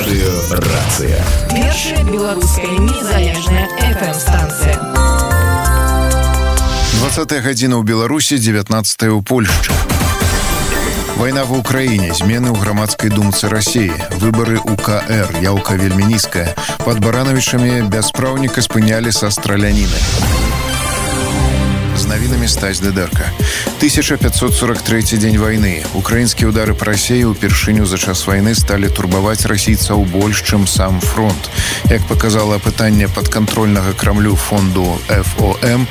Радыёрацыя. Першая беларуская незалежная FM-станцыя. 20 гадзіна ў Беларусі, 19 ў Польшчы. Вайна ва ўкраіне, змены ў грамадскай думцы Расіі, выбары ў КР, яўка вельмі нізкая. Пад Баранавічамі бяспраўніка спынялі са страляніны. З навінамі Стась Дыдэрка. 1543 дзень вайны. Украінскія ўдары па Расіі ўпершыню за час вайны сталі турбаваць расійцаў больш, чым сам фронт. Як паказала апытанне падкантрольнага Крамлю фонду ФОМ,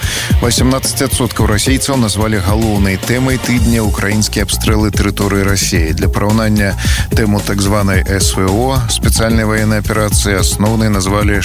18% расійцаў назвалі галоўнай тэмай тыдня украінскія абстрэлы тэрыторыі Расіі. Для параўнання тэму так званай СВО, спецыяльнай ваеннай аперацыі, асноўнай назвалі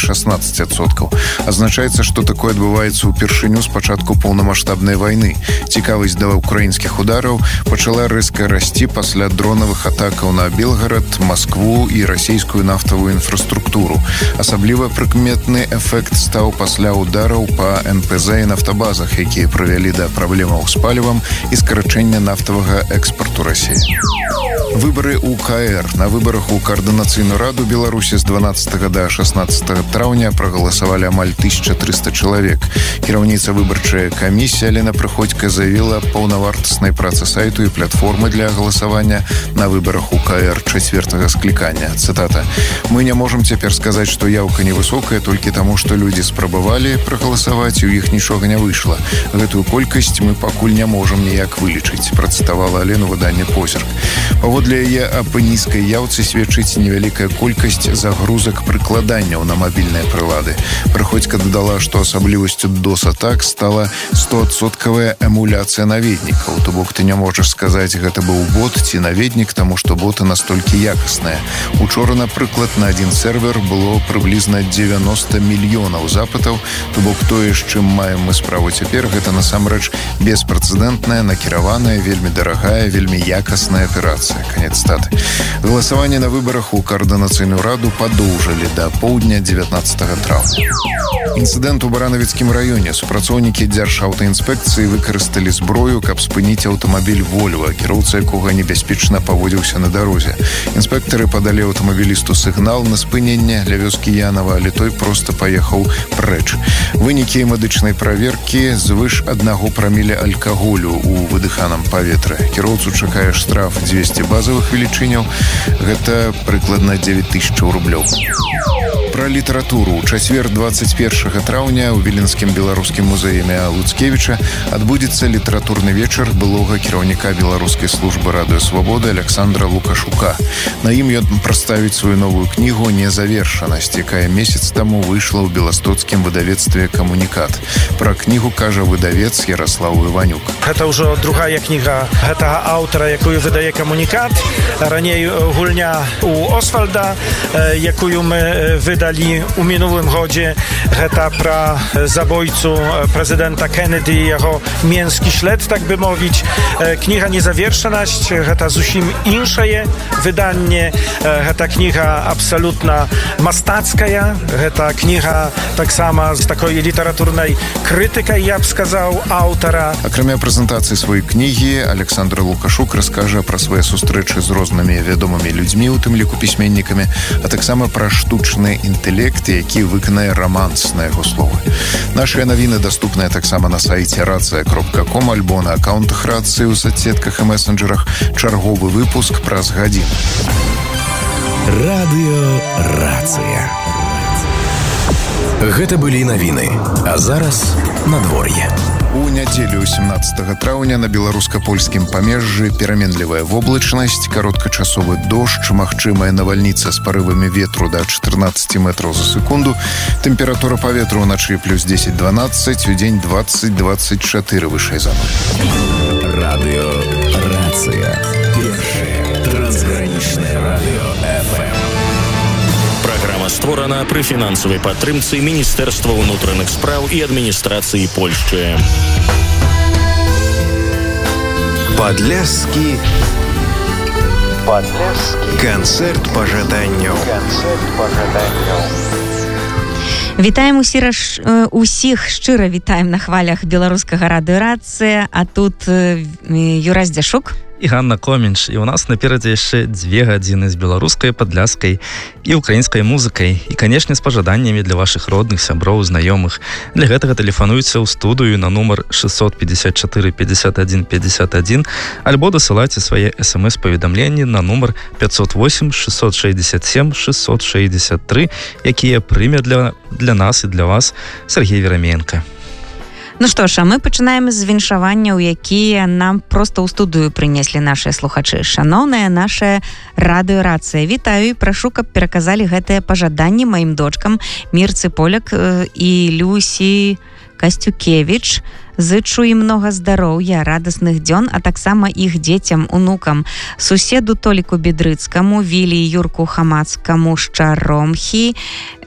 16%. Азначаецца, што такое адбываецца ўпершыню з пачатку поўнамаштабнай вайны. Цікавасць да украінскіх удараў пачала рэзка расці пасля дронавых атакаў на Белгарад, Маскву і расійскую нафтавую інфраструктуру. Асабліва прыкметны эфект стаў пасля удараў па НПЗ і нафтабазах, якія прывялі да праблемаў з палівам і скарачэння нафтавага экспарту Расіі. Выбары ў КР. На выбарах у Каардынацыйную раду Беларусі з 12 да 16 траўня прагаласавалі амаль 1300 чалавек. Кіраўніца выбарчая камісія Лена Прыходька заявіла паўнавартаснай працы сайту і платформы для галасавання на выбарах у КР чацвёртага склікання. Цытата. «Мы не можам цяпер сказаць, што яўка невысокая толькі таму, што людзі спрабавалі прагаласаваць, і ў іх нічога не выйшла. Гэтую колькасць мы пакуль не можам ніяк вылічыць», працытавала Алену выданне «Позірк». Паводле яе аб нізкай яўцы сведчыць невялікая колькасць загрузак прыкладанняў на мабільныя прылады. Прыходька дадала, што асаблівасцю DOS-атак стала 100% эмуляцыя наведнікаў. То бок ты не можаш сказаць, гэта быў бот ці наведнік, таму што боты настолькі якасныя. Учора, напрыклад, на адзін сервер было прыблізна 90 мільёнаў запытаў, то бок тое, з чым маем мы справу цяпер, гэта насамрэч беспрэцэдэнтная, накіраваная, вельмі дарагая, вельмі якасная аперацыя. Конец статы. Галасаванне на выбарах у Каардынацыйную раду падоўжылі да поўдня 19 траўня. Інцыдэнт у Баранавіцкім раёне. Супрацоўнікі Дзяржаўтаінспекцыі выкарысталі зброю, каб спыніць аўтамабіль «Вольва», кіроўца якога небяспечна паводзіўся на дарозе. Інспектары падалі аўтамабілісту сігнал на спыненне ля вёскі Янава, але той проста паехаў прэч. Вынікі медычнай праверкі звыш 1 праміля алкаголю у выдыханым паветры. Кіроўцу чакае штраф 200 базавых велічыняў. Гэта прыкладна 9000 рублёў. Пра літаратуру. У чацвер 21 траўня ў Віленскім беларускім музеі імя Луцкевіча адбудзецца літаратурны вечар былога кіраўніка беларускай службы радыё Свабода Александра Лукашука. На ім ён прадставіць сваю новую кнігу «Незавершанасць», якая месяц таму выйшла ў беластоцкім выдавецтве «Камунікат». Пра кнігу кажа выдавец Ярослав Іванюк. Гэта ўжо другая кніга гэтага аўтара, якую выдае «Камунікат». Раней гульня у Освальда, якую мы wydali u minulym godzie. Гэта пра забойцу prezydenta Kennedy, jeho mięski śled, tak by mówić. Kniha Niezawierszaność, гэта zусім іншае wydanie. Гэта kniha absolutna mastackaja. Гэта kniha tak sama z takiej literaturnej krytykaj, ja bym сказал, autora. Акрамя прэзентацыі сваёй кнігі, Александр Лукашук раскажа пра свае сустрэчы з рознымі вядомымі людзьмі, у тым ліку пісьменнікамі, а таксама пра штучны інтэлект, які выканае романс на яго словы. Нашыя навіны даступныя таксама на сайце racja.com альбо на аккаунтах Рацыі ў соцсетках і месенджерах. Чарговы выпуск праз гадзіну. Радыёрацыя. Гэта былі навіны. А зараз надвор'е. У нядзелю 17 траўня на беларуска-польскім памежжы пераменлівая воблачнасць, кароткачасовы дождж, магчымая навальніца з парывамі ветру да 14 метраў за секунду. Тэмпература паветра ўначы плюс 10-12, удзень 20-24 вышэй за нуль. Радыёрацыя. Першае трансгранічнае радыё FM. Праграма створана пры фінансавай падтрымцы Міністэрства ўнутраных спраў і адміністрацыі Польшчы. Падляшскі канцэрт пажаданняў. Вітаем усіх шчыра вітаем на хвалях беларускага радыёрацыя, а тут Юра Здзяшук. і Ганна Комінч. І у нас наперадзе яшчэ 2 гадзіны з беларускай, падляшскай і украінскай музыкай. І, канешне, з пажаданнямі для вашых родных, сяброў, знаёмых. Для гэтага тэлефануйце ў студыю на нумар 654 51 51 альбо дасылайце свае смс-паведамленні на нумар 508 667 663, якія прыме для нас і для вас Сергей Вераменко. Ну што ж, а мы пачынаем з віншаванняў, якія нам проста ў студыю прынеслі нашыя слухачы. Шаноўная наша радыёрацыя, вітаю і прашу, каб пераказалі гэтыя пажаданні маім дочкам Мірцы Поляк і Люсі Касцюкевіч. Зычу ім многа здароўя, радасных дзён, а таксама іх дзецям, унукам, суседу Толіку Бедрыцкаму, Вілі і Юрку Хамацкаму, Шчаромхі,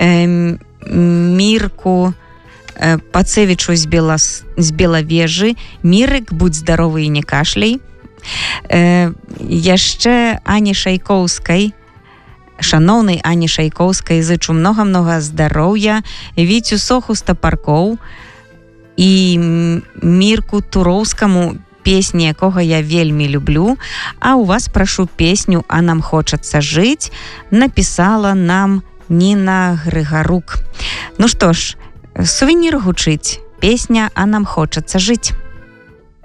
Мірку Пацевічу з Белавежы, Мірык, будь здаровы і не кашляй. Яшчэ Ані Шайкоўскай, шаноўнай Ані Шайкоўскай, зычу многа-многа здароўя, Віцю Соху Стапаркоў і Мірку Туроўскаму, песні якога я вельмі люблю. А у вас прашу песню «А нам хочацца жыць» напісала нам Ніна Грыгарук. Ну што ж, сувенір гучыць, песня «А нам хочацца жыць».